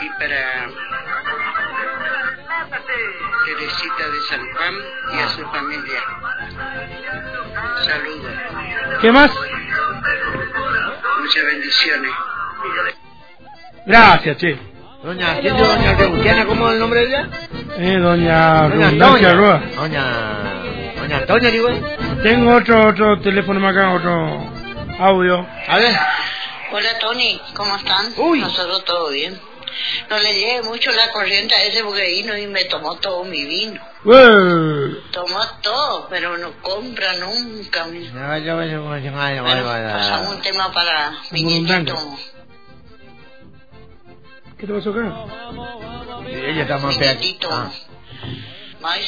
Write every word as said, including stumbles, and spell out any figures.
y para Teresita de San Juan y a su familia. Saludos. ¿Qué más? Muchas bendiciones. Gracias, che. Doña, ¿quién es doña Rebustiana? ¿Cómo es el nombre de ella? Eh, doña Doña Redundancia Antonia. Rúa. Doña... Doña Antonia, digo. Tengo otro, otro teléfono más acá, otro audio. A ver. Hola Tony, ¿cómo están? Uy. Nosotros todo bien. No le llegue mucho la corriente a ese porque vino y me tomó todo mi vino. ¡Uey! Tomó todo, pero no compra nunca. Mi... No, yo, yo, yo, yo, Bueno, pasamos un tema para mi nietito. ¿Qué te pasó acá? Ella está más Mi fea. nietito Ah.